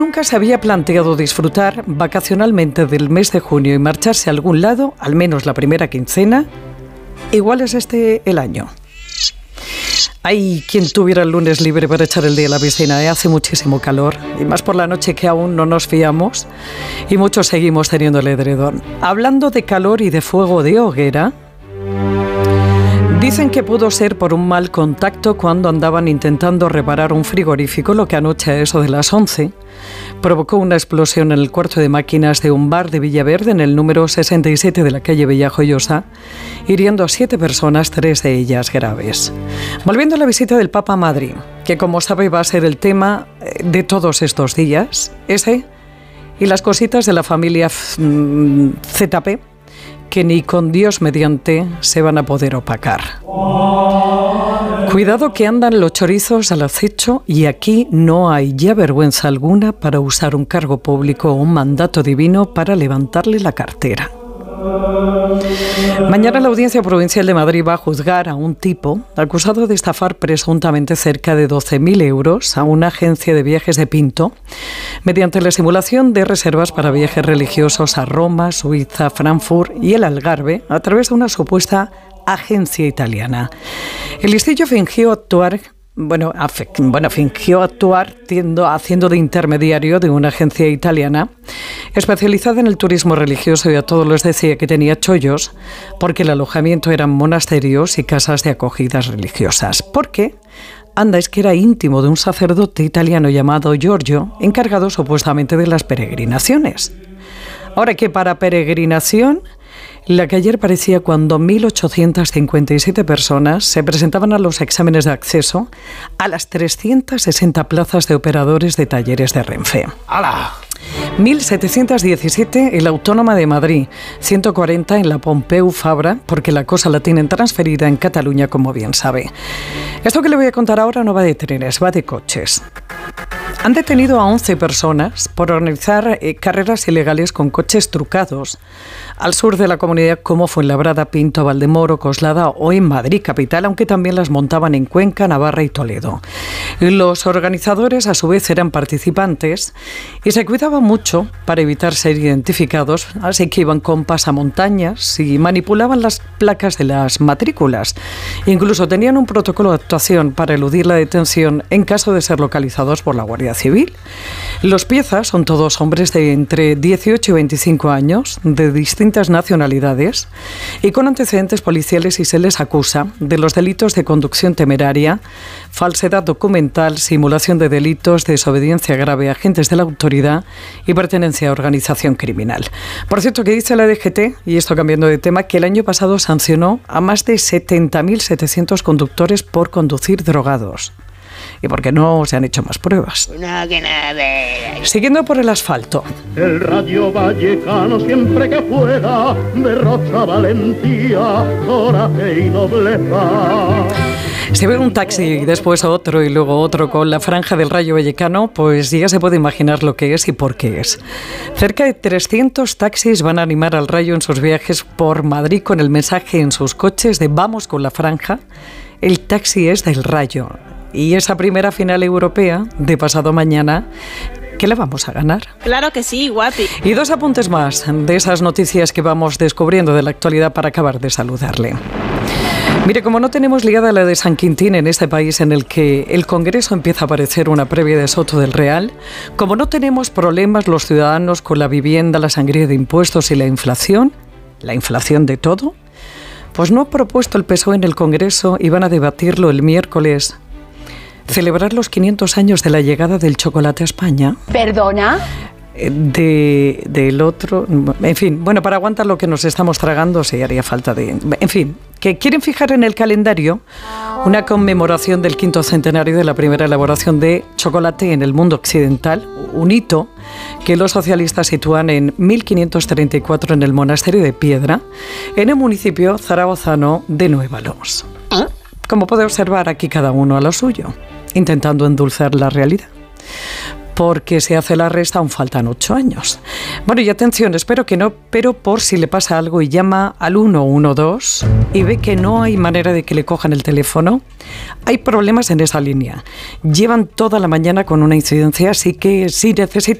Nunca se había planteado disfrutar vacacionalmente del mes de junio y marcharse a algún lado, al menos la primera quincena, igual es este el año. Hay quien tuviera el lunes libre para echar el día a la piscina, hace muchísimo calor, y más por la noche que aún no nos fiamos, y muchos seguimos teniendo el edredón. Hablando de calor y de fuego de hoguera, dicen que pudo ser por un mal contacto cuando andaban intentando reparar un frigorífico, lo que anoche a eso de las 11 provocó una explosión en el cuarto de máquinas de un bar de Villaverde en el número 67 de la calle Villajoyosa, hiriendo a 7 personas, 3 de ellas graves. Volviendo a la visita del Papa a Madrid, que como sabe va a ser el tema de todos estos días, ese y las cositas de la familia ZP, que ni con Dios mediante se van a poder opacar. Cuidado que andan los chorizos al acecho y aquí no hay ya vergüenza alguna para usar un cargo público o un mandato divino para levantarle la cartera. Mañana la Audiencia Provincial de Madrid va a juzgar a un tipo acusado de estafar presuntamente cerca de 12.000 euros a una agencia de viajes de Pinto mediante la simulación de reservas para viajes religiosos a Roma, Suiza, Frankfurt y el Algarve a través de una supuesta agencia italiana. El listillo fingió actuar haciendo de intermediario de una agencia italiana especializada en el turismo religioso y a todos les decía que tenía chollos porque el alojamiento eran monasterios y casas de acogidas religiosas. Porque, anda, es que era íntimo de un sacerdote italiano llamado Giorgio, encargado supuestamente de las peregrinaciones. Ahora que para peregrinación, la que ayer parecía cuando 1.857 personas se presentaban a los exámenes de acceso a las 360 plazas de operadores de talleres de Renfe. ¡Hala! 1.717 en la Autónoma de Madrid, 140 en la Pompeu Fabra, porque la cosa la tienen transferida en Cataluña, como bien sabe. Esto que le voy a contar ahora no va de trenes, va de coches. Han detenido a 11 personas por organizar carreras ilegales con coches trucados al sur de la comunidad como Fuenlabrada, Pinto, Valdemoro, Coslada o en Madrid capital, aunque también las montaban en Cuenca, Navarra y Toledo. Los organizadores a su vez eran participantes y se cuidaban mucho para evitar ser identificados, así que iban con pasamontañas y manipulaban las placas de las matrículas. Incluso tenían un protocolo de actuación para eludir la detención en caso de ser localizados por la Guardia Civil. Los piezas son todos hombres de entre 18 y 25 años, de distintas nacionalidades y con antecedentes policiales, y se les acusa de los delitos de conducción temeraria, falsedad documental, simulación de delitos, desobediencia grave a agentes de la autoridad y pertenencia a organización criminal. Por cierto, que dice la DGT, y esto cambiando de tema, que el año pasado sancionó a más de 70.700 conductores por conducir drogados. ¿Y por qué no se han hecho más pruebas? No, que nada. Siguiendo por el asfalto. El Rayo Vallecano siempre que juega derrocha valentía, coraje y nobleza. Si ve un taxi y después otro y luego otro con la franja del Rayo Vallecano, pues ya se puede imaginar lo que es y por qué es. Cerca de 300 taxis van a animar al Rayo en sus viajes por Madrid con el mensaje en sus coches de "Vamos con la franja, el taxi es del Rayo". Y esa primera final europea de pasado mañana, ¿qué la vamos a ganar? Claro que sí, guapi. Y 2 apuntes más de esas noticias que vamos descubriendo de la actualidad para acabar de saludarle. Mire, como no tenemos liada la de San Quintín en este país en el que el Congreso empieza a parecer una previa de Soto del Real, como no tenemos problemas los ciudadanos con la vivienda, la sangría de impuestos y la inflación de todo, pues no ha propuesto el PSOE en el Congreso y van a debatirlo el miércoles. Celebrar los 500 años de la llegada del chocolate a España. ¿Perdona? Del otro... En fin, bueno, para aguantar lo que nos estamos tragando sí haría falta de... En fin, que quieren fijar en el calendario una conmemoración del 5º centenario de la primera elaboración de chocolate en el mundo occidental, un hito que los socialistas sitúan en 1534 en el Monasterio de Piedra, en el municipio zaragozano de Nuevalos. Como puede observar, aquí cada uno a lo suyo, intentando endulzar la realidad. porque si hace la resta aún faltan 8 años. Bueno, y atención, espero que no, pero por si le pasa algo y llama al 112 y ve que no hay manera de que le cojan el teléfono, hay problemas en esa línea. Llevan toda la mañana con una incidencia, así que si necesita